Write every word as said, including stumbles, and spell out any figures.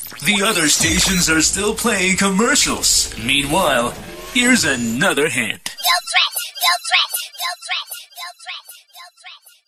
The other stations are still playing commercials. Meanwhile, here's another hint. No threat! No threat! No threat! No threat! No threat!